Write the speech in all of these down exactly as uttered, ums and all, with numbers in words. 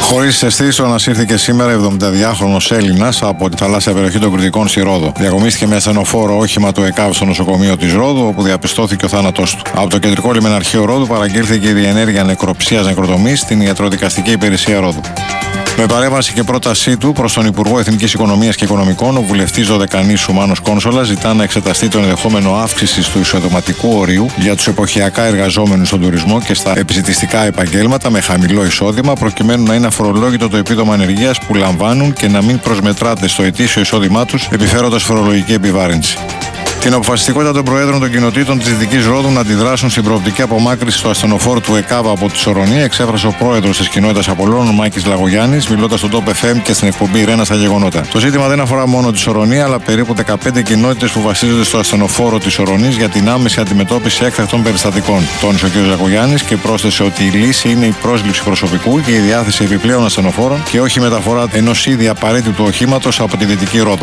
Χωρίς αισθήσεις, ανασύρθηκε σήμερα εβδομηνταδυάχρονος Έλληνας από τη θαλάσσια περιοχή των Κρητικών στη Ρόδο. Διακομίστηκε με ασθενοφόρο όχημα του ΕΚΑΒ στο νοσοκομείο της Ρόδου, όπου διαπιστώθηκε ο θάνατός του. Από το κεντρικό λιμεναρχείο Ρόδου παραγγείλθηκε η διενέργεια νεκροψίας νεκροτομής στην ιατροδικαστική υπηρεσία Ρόδου. Με παρέμβαση και πρότασή του προς τον Υπουργό Εθνικής Οικονομίας και Οικονομικών, ο βουλευτής Δωδεκανήσου Μάνος Κόνσολας ζητά να εξεταστεί το ενδεχόμενο αύξησης του εισοδηματικού ορίου για τους εποχιακά εργαζόμενους στον τουρισμό και στα επισιτιστικά επαγγέλματα με χαμηλό εισόδημα, προκειμένου να είναι αφορολόγητο το επίδομα ανεργίας που λαμβάνουν και να μην προσμετράται στο ετήσιο εισόδημά τους, επιφέροντας φορολογική επιβάρυνση. Την αποφασιστικότητα των Προέδρων των Κοινοτήτων της Δυτικής Ρόδου να αντιδράσουν στην προοπτική απομάκρυνση του ασθενοφόρου του ΕΚΑΒ από τη Σορονή εξέφρασε ο Πρόεδρος της Κοινότητας Απολώνων, ο Μάκης Λαγογιάννης, μιλώντας στον Top εφ εμ και στην εκπομπή Ρένα στα γεγονότα. Το ζήτημα δεν αφορά μόνο τη Σορονή, αλλά περίπου δεκαπέντε κοινότητες που βασίζονται στο ασθενοφόρο της Σορονής για την άμεση αντιμετώπιση έκτακτων περιστατικών. Τόνισε ο κ. Λαγογιάννης και πρόσθεσε ότι η λύση είναι η πρόσληψη προσωπικού και η διάθεση επιπλέον ασθενοφόρων και όχι μεταφορά ενός ήδη απαραίτητου οχήματος από τη Δυτική Ρόδο.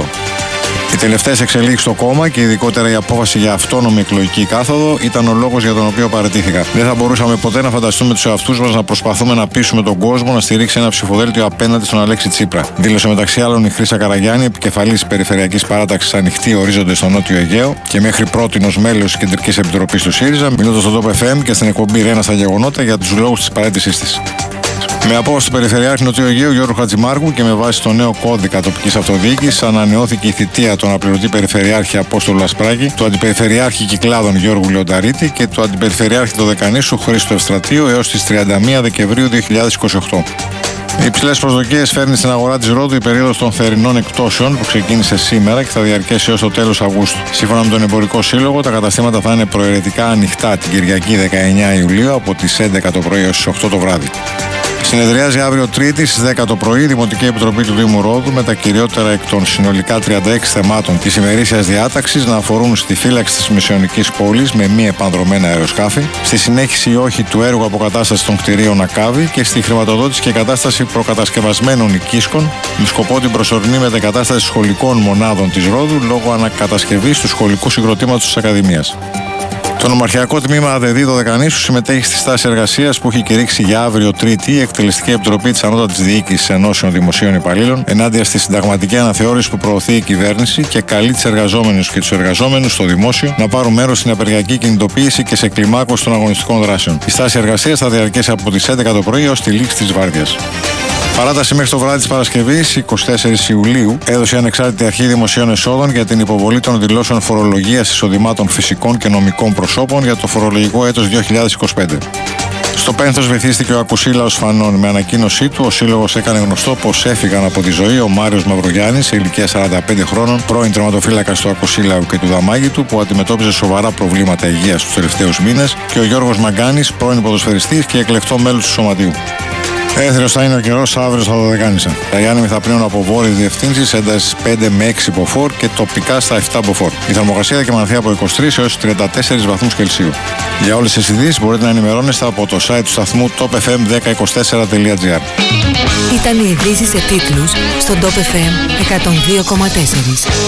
Οι τελευταίες εξελίξεις στο κόμμα και ειδικότερα η απόφαση για αυτόνομη εκλογική κάθοδο ήταν ο λόγος για τον οποίο παραιτήθηκα. Δεν θα μπορούσαμε ποτέ να φανταστούμε τους εαυτούς μας να προσπαθούμε να πείσουμε τον κόσμο να στηρίξει ένα ψηφοδέλτιο απέναντι στον Αλέξη Τσίπρα. Δήλωσε μεταξύ άλλων η Χρύσα Καραγιάννη, επικεφαλής Περιφερειακής Παράταξης Ανοιχτή Ορίζοντες στο Νότιο Αιγαίο και μέχρι πρότινος μέλος της Κεντρικής Επιτροπής του ΣΥΡΙΖΑ, μιλώντας στον Top εφ εμ και στην εκπομπή Ρένα στα γεγονότα για τους λόγους της παραίτησής της. Με απόφαση του Περιφερειάρχη Νοτιού Αιγαίου Γιώργου Χατζημάρκου και με βάση το νέο κώδικα τοπικής αυτοδιοίκησης, ανανεώθηκε η θητεία του αναπληρωτή Περιφερειάρχη Απόστολου Ασπράκη, του Αντιπεριφερειάρχη Κυκλάδων Γιώργου Λεονταρίτη και του Αντιπεριφερειάρχη Δωδεκανήσου Χρήστου Ευστρατείου έως τις τριάντα μία Δεκεμβρίου δύο χιλιάδες είκοσι οκτώ. Οι υψηλές προσδοκίες φέρνει στην αγορά της Ρόδου η περίοδος των θερινών εκπτώσεων που ξεκίνησε σήμερα και θα διαρκέσει έως το τέλος Αυγούστου. Σύμφωνα με τον Εμπορικό Σύλλογο, τα καταστήματα θα είναι προαιρετικά ανοιχτά την Κυριακή δεκαεννέα Ιουλίου από τις έντεκα το πρωί έως τις οκτώ το βράδυ. Συνεδριάζει αύριο Τρίτη στις δέκα το πρωί η Δημοτική Επιτροπή του Δήμου Ρόδου με τα κυριότερα εκ των συνολικά τριάντα έξι θεμάτων της ημερήσιας διάταξης να αφορούν στη φύλαξη της Μεσαιωνικής πόλης με μη επανδρομένα αεροσκάφη, στη συνέχιση ή όχι του έργου αποκατάστασης των κτηρίων Ακάβη και στη χρηματοδότηση και κατάσταση προκατασκευασμένων οικίσκων με σκοπό την προσωρινή μετεγκατάσταση σχολικών μονάδων της Ρόδου λόγω ανακατασκευής του σχολικού συγκροτήματος της Ακαδημίας. Το Νομαρχιακό Τμήμα ΑΔΕΔ Δωδεκανήσου συμμετέχει στη στάση εργασίας που έχει κηρύξει για αύριο Τρίτη η Εκτελεστική Επιτροπή της Ανώτατης Διοίκησης Ενώσεων Δημοσίων Υπαλλήλων ενάντια στη συνταγματική αναθεώρηση που προωθεί η κυβέρνηση και καλεί τις εργαζόμενους και τους εργαζόμενους στο δημόσιο να πάρουν μέρος στην απεργιακή κινητοποίηση και σε κλιμάκωση των αγωνιστικών δράσεων. Η στάση εργασίας θα διαρκέσει από τις έντεκα το πρωί έως τη λήξη της βάρδιας. Παράταση μέχρι το βράδυ της Παρασκευής, εικοστή τέταρτη Ιουλίου, έδωσε η Ανεξάρτητη Αρχή Δημοσίων Εσόδων για την υποβολή των δηλώσεων φορολογίας εισοδημάτων φυσικών και νομικών προσώπων για το φορολογικό έτος δύο χιλιάδες είκοσι πέντε. Στο πένθος βυθίστηκε ο Ακουσίλαος Φανών. Με ανακοίνωσή του, ο Σύλλογος έκανε γνωστό πως έφυγαν από τη ζωή ο Μάριος Μαυρογιάννης, σε ηλικία σαράντα πέντε χρόνων, πρώην τερματοφύλακας του Ακουσίλαου και του Δαμάγητου, που αντιμετώπιζε σοβαρά προβλήματα υγείας τους τελευταίους μήνες, και ο Γιώργος Μαγκάνης, πρώην ποδοσφαιριστής και εκλεκτό μέλος του Σωματείου. Έθριος θα είναι ο καιρός αύριο στα Δωδεκάνησα. Τα Γιάννη θα πνέουν από βόρειες διευθύνσεις έντασης πέντε με έξι μποφόρ και τοπικά στα επτά μποφόρ. Η θερμοκρασία θα κυμανθεί από είκοσι τρεις έως τριάντα τέσσερις βαθμούς Κελσίου. Για όλες τις ειδήσεις μπορείτε να ενημερώνεστε από το site του σταθμού top f m δέκα είκοσι τέσσερα τελεία τζι άρ. Ήταν οι ειδήσεις σε τίτλους στον Top εφ εμ εκατόν δύο κόμμα τέσσερα.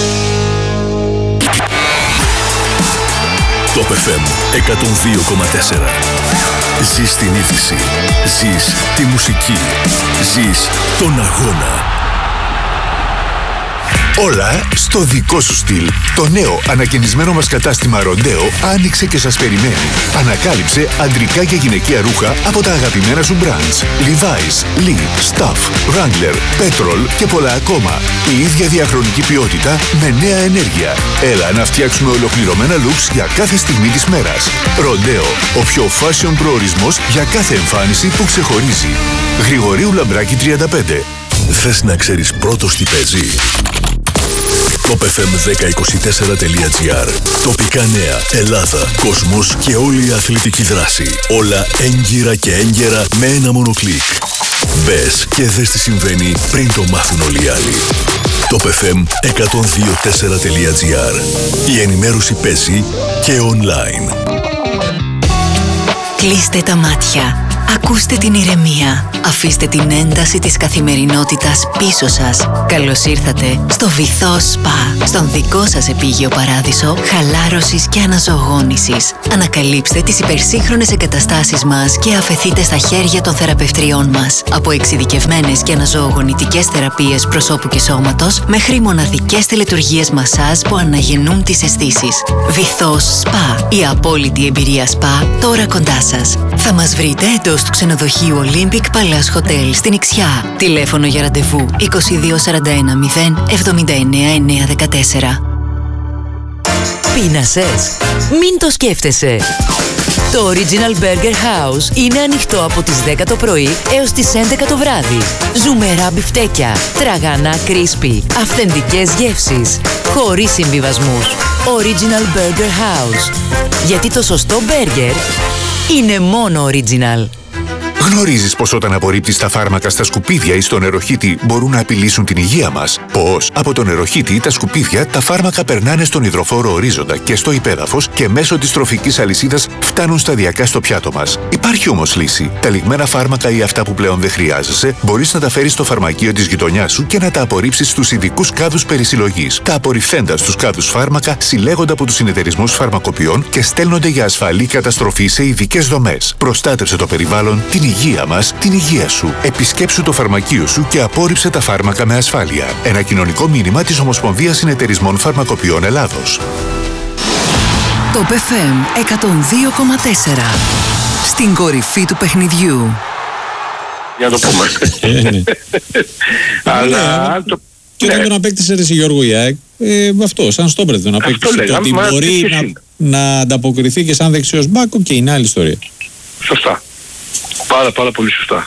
Top εφ εμ εκατόν δύο κόμμα τέσσερα. Ζεις την είδηση. Ζεις τη μουσική. Ζεις τον αγώνα. Όλα στο δικό σου στυλ. Το νέο ανακαινισμένο μας κατάστημα Ροντέο άνοιξε και σας περιμένει. Ανακάλυψε αντρικά και γυναικεία ρούχα από τα αγαπημένα σου brands. Levi's, Lee, Stuff, Wrangler, Petrol και πολλά ακόμα. Η ίδια διαχρονική ποιότητα με νέα ενέργεια. Έλα να φτιάξουμε ολοκληρωμένα looks για κάθε στιγμή της μέρας. Ροντέο, ο πιο fashion προορισμός για κάθε εμφάνιση που ξεχωρίζει. Γρηγορίου Λαμπράκη τριάντα πέντε. Θες να ξέρεις πρώτος τι παίζει? top f m δέκα είκοσι τέσσερα τελεία τζι άρ. Τοπικά νέα, Ελλάδα, κόσμος και όλη η αθλητική δράση. Όλα έγκυρα και έγκαιρα με ένα μόνο κλικ. Μπες και δες τι συμβαίνει πριν το μάθουν όλοι οι άλλοι. top f m εκατόν δύο κόμμα τέσσερα τελεία τζι άρ. Η ενημέρωση παίζει και online. Κλείστε τα μάτια. Ακούστε την ηρεμία. Αφήστε την ένταση της καθημερινότητας πίσω σας. Καλώς ήρθατε στο Βυθό Σπα, στον δικό σας επίγειο παράδεισο χαλάρωσης και αναζωογόνησης. Ανακαλύψτε τις υπερσύγχρονες εγκαταστάσεις μας και αφεθείτε στα χέρια των θεραπευτριών μας. Από εξειδικευμένες και αναζωογονητικές θεραπείες προσώπου και σώματος μέχρι μοναδικές τελετουργίες μασάζ που αναγεννούν τις αισθήσεις. Βυθός Σπα, η απόλυτη εμπειρία σπα τώρα κοντά σας. Θα μας βρείτε εντός του ξενοδοχείου Olympic Palace Hotel στην Ιξιά. Τηλέφωνο για ραντεβού είκοσι δύο σαράντα ένα μηδέν εβδομήντα εννέα εννιακόσια δεκατέσσερα. Πείνασες? Μην το σκέφτεσαι. Το Original Burger House είναι ανοιχτό από τις δέκα το πρωί έως τις έντεκα το βράδυ. Ζουμερά μπιφτέκια, τραγανά crispy, αυθεντικές γεύσεις, χωρίς συμβιβασμούς. Original Burger House. Γιατί το σωστό μπέργκερ είναι μόνο original. Γνωρίζεις πως όταν απορρίπτεις τα φάρμακα στα σκουπίδια ή στο νεροχύτη μπορούν να απειλήσουν την υγεία μας? Πως από το νεροχύτη ή τα σκουπίδια τα φάρμακα περνάνε στον υδροφόρο ορίζοντα και στο υπέδαφος και μέσω της τροφικής αλυσίδας φτάνουν σταδιακά στο πιάτο μας. Υπάρχει όμως λύση. Τα λιγμένα φάρμακα ή αυτά που πλέον δεν χρειάζεσαι μπορείς να τα φέρεις στο φαρμακείο της γειτονιάς σου και να τα απορρίψεις στους ειδικούς κάδους περισυλλογής. Τα απορριφθέντα στους κάδους φάρμακα συλλέγονται από τους συνεταιρισμούς φαρμακοποιών και στέλνονται για ασφαλή καταστροφή σε ειδικές δομές. Προστάτευσε το περιβάλλον, την υγεία μας, την υγεία σου. Επισκέψου το φαρμακείο σου και απόρριψε τα φάρμακα με ασφάλεια. Ένα κοινωνικό μήνυμα της Ομοσπονδίας Συνεταιρισμών Φαρμακοποιών Ελλάδος. Top εφ εμ εκατόν δύο κόμμα τέσσερα. Στην κορυφή του παιχνιδιού. Για να το πούμε. Αλλά... Και όταν τον απέκτησε ρε Γιώργο Ιάκ, αυτό, σαν στόπερ τον απέκτησε. Το ότι μπορεί να ανταποκριθεί και σαν δεξιός μπάκο και είναι άλλη ιστορία. Σωστά. Πάρα πάρα πολύ σωστά.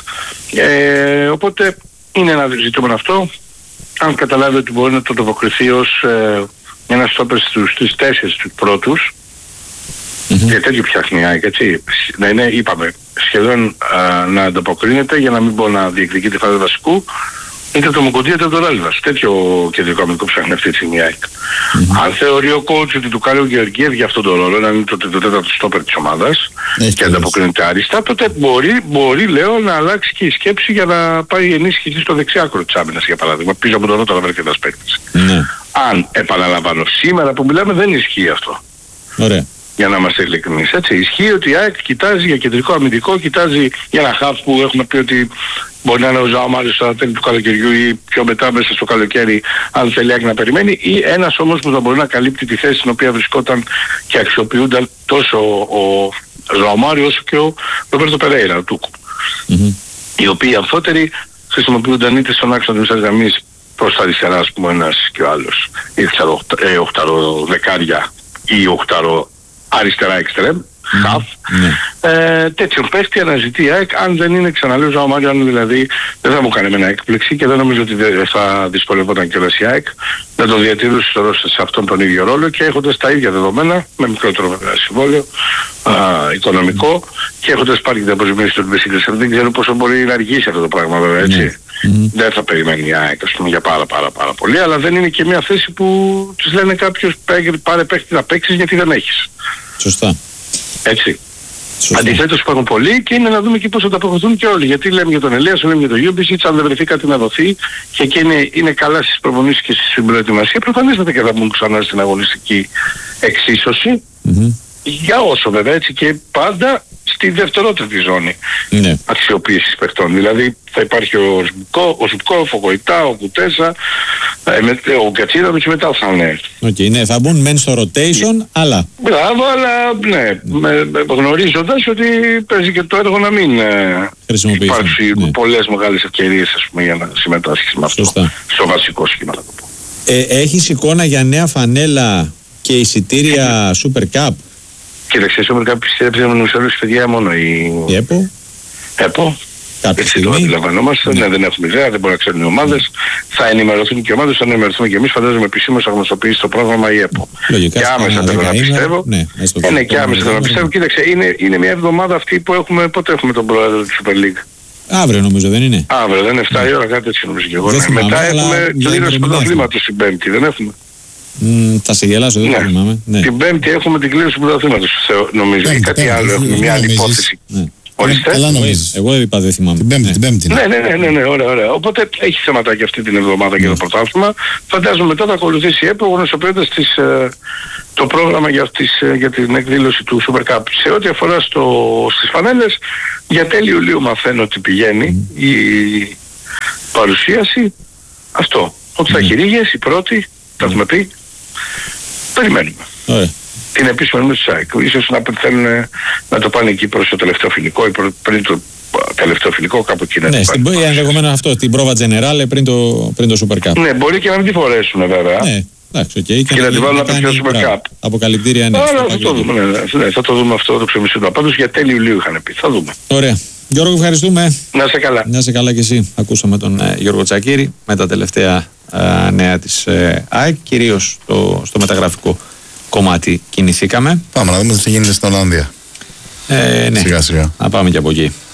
Ε, οπότε είναι ένα ζητούμενο αυτό. Αν καταλάβει ότι μπορεί να το ανταποκριθεί ως ε, ένα στόπερ στους τις τέσσερις τους πρώτους, mm-hmm. και τέτοιο φτιάχνει η ΑΕΚ, έτσι. Να είναι, είπαμε, σχεδόν α, να ανταποκρίνεται για να μην μπορεί να διεκδικεί τη φάση βασικού, είτε το Μουκοντή είτε το Ράλιβας. Τέτοιο κεντρικό αμυντικό ψάχνει αυτή τη στιγμή η ΑΕΚ. Mm-hmm. Αν θεωρεί ο coach ότι του κάνει ο Γεωργιέβ για αυτόν τον ρόλο, να είναι το, το τέταρτο στόπερ της ομάδας και ανταποκρίνεται άριστα, τότε μπορεί, μπορεί, λέω, να αλλάξει και η σκέψη για να πάει ενίσχυση στο δεξιάκρο της άμυνας, για παράδειγμα, πίσω από τον Ρότα να βρεθεί ένας παίκτης. Mm-hmm. Αν, επαναλαμβάνω, σήμερα που μιλάμε δεν ισχύει αυτό. Ωραία. Για να είμαστε ειλικρινείς, έτσι. Ισχύει ότι η ΑΕΚ κοιτάζει για κεντρικό αμυντικό, κοιτάζει για ένα χαφ που έχουμε πει ότι μπορεί να είναι ο Ζωάο Μάριος στα τέλη του καλοκαιριού ή πιο μετά μέσα στο καλοκαίρι, αν θέλει η ΑΕΚ να περιμένει, ή ένας όμως που θα μπορεί να καλύπτει τη θέση στην οποία βρισκόταν και αξιοποιούνταν τόσο ο Ζωάο Μάριο όσο και ο Ρομπέρτο Περέιρα, ο Τούκου. Mm-hmm. Οι οποίοι αμφότεροι χρησιμοποιούνταν είτε στον άξονα της γραμμής προς τα αριστερά, ας πούμε, ένας και ο άλλος, ή ε, οχτάρο δεκάρια ή οχτάρο αριστερά εξτρέμ, χαφ. Mm. Ε, τέτοιον παίχτη αναζητεί η ΑΕΚ, αν δεν είναι, ξαναλέω, Ζωάο Μάριο, αν δηλαδή δεν θα μου κάνει εμένα έκπληξη και δεν νομίζω ότι θα δυσκολευόταν κιόλας η ΑΕΚ να τον διατηρούσε σε αυτόν τον ίδιο ρόλο και έχοντας τα ίδια δεδομένα, με μικρότερο βέβαια συμβόλαιο, α, οικονομικό και έχοντας πάρει την αποζημίωση του Μπεσίλης. Δεν ξέρω πόσο μπορεί να αργήσει αυτό το πράγμα βέβαια, έτσι. Mm-hmm. Δεν θα περιμένει η ΑΕΚ, ας πούμε, για πάρα πάρα πάρα πολύ, αλλά δεν είναι και μια θέση που τους λένε κάποιος πάρε παίχτη να παίξεις γιατί δεν έχεις. Σωστά. Έτσι. Αντιθέτως υπάρχουν πολλοί και είναι να δούμε και πώς θα τα αποκριθούν και όλοι. Γιατί λέμε για τον Ελίας, λέμε για τον Γιούμπισιτς, αν δεν βρεθεί κάτι να δοθεί και εκεί είναι, είναι καλά στις προπονήσεις και στη συμπροετοιμασία, προφανέστατα και θα μπουν ξανά στην αγωνιστική εξίσωση. Mm-hmm. Για όσο βέβαια, έτσι, και πάντα στη δευτερότερη ζώνη ναι. αξιοποίησης παιχτών. Δηλαδή θα υπάρχει ο Ζουμπκό, ο Ζουμπκόφ, ο Γοητά, ο Κουτέσα, ο Γκατσίδοβιτς, μετά θα είναι. Okay, ναι, θα μπουν μεν στο rotation, αλλά... Μπράβο, αλλά ναι, με, με, γνωρίζοντας ότι παίζει και το έργο να μην υπάρξει ναι. πολλές μεγάλες ευκαιρίες, ας πούμε, για να συμμετάσχει με αυτό. Σωστά. Στο βασικό σχήμα, να το πω. Ε, έχεις εικόνα για νέα φανέλα και εισιτήρια Super Cup? Κοίταξε, εσύ με κάποιοι πιστέψτε με νομισαλούς παιδιά μόνο η... Η ΕΠΟ. ΕΠΟ. Έτσι το αντιλαμβανόμαστε, ναι, δεν έχουμε ιδέα, δεν μπορεί να ξέρουν οι ομάδες. Θα ενημερωθούν και οι ομάδες, θα ενημερωθούμε και εμείς, φαντάζομαι επισήμως θα γνωστοποιήσει το πρόγραμμα η ΕΠΟ. Λογικά, και άμεσα θέλω να πιστεύω. Ναι, ε, ναι, και άμεσα θέλω να πιστεύω. Κοίταξε, είναι, είναι μια εβδομάδα αυτή που έχουμε, πότε έχουμε τον πρόεδρο της Super League? Αύριο νομίζω δεν είναι. Αύριο, δεν είναι εφτά η ώρα, κάτι έτσι νομίζω και εγώ. Ναι. Μετά έχουμε κλήρωση πρωταθλήματος την Πέμπτη, δεν έχουμε? Mm, θα σε γελάσω, δεν ναι. θυμάμαι. Ναι. Την Πέμπτη έχουμε την κλήρωση του πρωταθλήματος, νομίζω, ή κάτι άλλο, έχουμε μια άλλη υπόθεση. Ναι. Ορίστε. Καλά νομίζω. Εγώ είπα, δεν θυμάμαι. Την Πέμπτη. Ναι. Την πέμπτη. Ναι, ναι, ναι, ναι, ναι, ωραία, ωραία. Οπότε έχει θεματάκι αυτή την εβδομάδα για το πρωτάθλημα. Φαντάζομαι μετά θα ακολουθήσει η ΕΠΟ γνωστοποιώντας τις, ε, το πρόγραμμα για, τις, ε, για την εκδήλωση του Super Cup. Σε ό,τι αφορά στο, στις φανέλες, για τέλη Ιουλίου μαθαίνω ότι πηγαίνει mm. η παρουσίαση. Αυτό. Ότι θα έχει Ρήγες, η πρώτη, τα έχουμε πει. Περιμένουμε. Ωραία. Την επίσημη ενημέρωση της ΑΕΚ. Ίσως να θέλουν να το πάνε εκεί προς το τελευταίο φιλικό ή πριν το τελευταίο φιλικό, κάπου εκεί. Ναι, στην πορεία ενδεχομένως αυτό, την πρόβα Τζενεράλε πριν το, πριν το Super Cup. Ναι, μπορεί και να μην τη φορέσουν βέβαια. Ναι, εντάξει, οκ. Okay. Και, και να τη βάλουν να πει το Super Cup. Αποκαλυπτήρια είναι. Άρα θα το δούμε, ναι, ναι, θα το δούμε αυτό το ψεμισίδο. Πάντως για τέλη Ιουλίου είχαν πει. Θα δούμε. Ωραία. Γιώργο, ευχαριστούμε. Να σε καλά. Να σε καλά και εσύ. Ακούσαμε τον ε, Γιώργο Τσακίρη με τα τελευταία ε, νέα της ε, ΑΕΚ, κυρίως στο, στο μεταγραφικό κομμάτι κινηθήκαμε. Πάμε να δούμε τι γίνεται στην Ολλανδία. Ε, ναι. Σιγά σιγά. Να πάμε και από εκεί.